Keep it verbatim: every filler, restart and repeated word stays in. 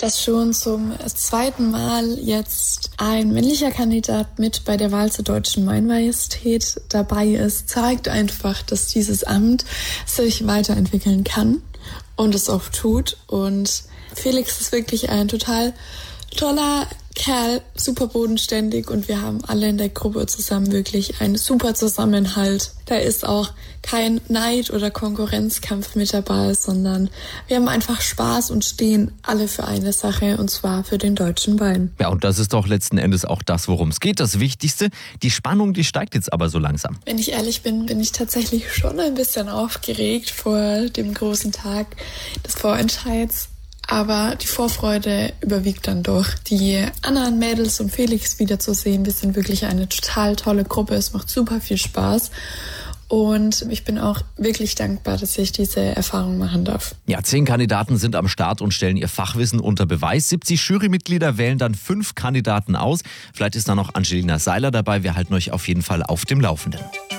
dass schon zum zweiten Mal jetzt ein männlicher Kandidat mit bei der Wahl zur Deutschen Mainmajestät dabei ist, zeigt einfach, dass dieses Amt sich weiterentwickeln kann und es auch tut. Und Felix ist wirklich ein total toller Kerl, super bodenständig, und wir haben alle in der Gruppe zusammen wirklich einen super Zusammenhalt. Da ist auch kein Neid oder Konkurrenzkampf mit dabei, sondern wir haben einfach Spaß und stehen alle für eine Sache, und zwar für den deutschen Wein. Ja, und das ist doch letzten Endes auch das, worum es geht, das Wichtigste. Die Spannung, die steigt jetzt aber so langsam. Wenn ich ehrlich bin, bin ich tatsächlich schon ein bisschen aufgeregt vor dem großen Tag des Vorentscheids. Aber die Vorfreude überwiegt dann doch. Die anderen Mädels und Felix wiederzusehen, wir sind wirklich eine total tolle Gruppe. Es macht super viel Spaß. Und ich bin auch wirklich dankbar, dass ich diese Erfahrung machen darf. Ja, zehn Kandidaten sind am Start und stellen ihr Fachwissen unter Beweis. siebzig Jurymitglieder wählen dann fünf Kandidaten aus. Vielleicht ist da noch Angelina Seiler dabei. Wir halten euch auf jeden Fall auf dem Laufenden.